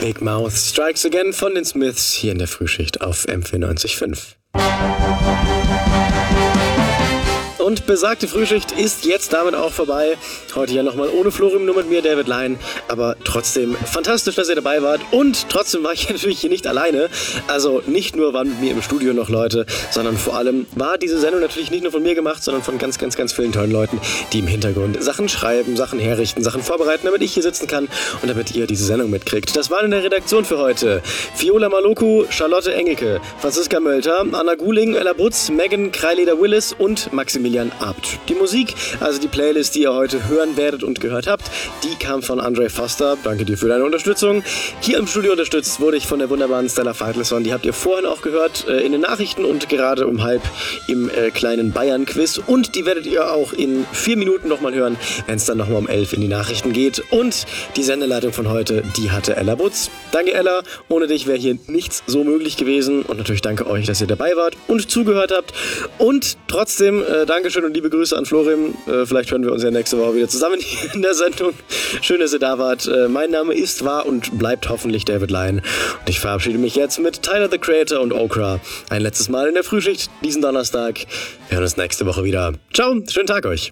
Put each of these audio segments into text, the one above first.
Big Mouth Strikes Again von den Smiths hier in der Frühschicht auf M94.5. Und besagte Frühschicht ist jetzt damit auch vorbei. Heute ja nochmal ohne Florim, nur mit mir, David Lein. Aber trotzdem fantastisch, dass ihr dabei wart. Und trotzdem war ich natürlich hier nicht alleine. Also nicht nur waren mit mir im Studio noch Leute, sondern vor allem war diese Sendung natürlich nicht nur von mir gemacht, sondern von ganz, ganz, ganz vielen tollen Leuten, die im Hintergrund Sachen schreiben, Sachen herrichten, Sachen vorbereiten, damit ich hier sitzen kann und damit ihr diese Sendung mitkriegt. Das war in der Redaktion für heute Viola Maloku, Charlotte Engelke, Franziska Mölter, Anna Guling, Ella Butz, Megan Kreileder-Willis und Maximilian Abt. Die Musik, also die Playlist, die ihr heute hören werdet und gehört habt, die kam von Andre Foster. Danke dir für deine Unterstützung. Hier im Studio unterstützt wurde ich von der wunderbaren Stella Feitelsson. Die habt ihr vorhin auch gehört in den Nachrichten und gerade um 12:30 im kleinen Bayern-Quiz. Und die werdet ihr auch in 4 Minuten nochmal hören, wenn es dann nochmal um 11 in die Nachrichten geht. Und die Sendeleitung von heute, die hatte Ella Butz. Danke, Ella. Ohne dich wäre hier nichts so möglich gewesen. Und natürlich danke euch, dass ihr dabei wart und zugehört habt. Und trotzdem Dankeschön und liebe Grüße an Florim. Vielleicht hören wir uns ja nächste Woche wieder zusammen hier in der Sendung. Schön, dass ihr da wart. Mein Name ist, war und bleibt hoffentlich David Lein. Und ich verabschiede mich jetzt mit Tyler, the Creator und Okra. Ein letztes Mal in der Frühschicht diesen Donnerstag. Wir hören uns nächste Woche wieder. Ciao, schönen Tag euch.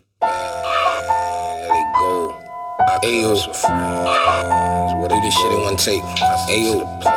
Ayo, what do this shit in one take? Ayo.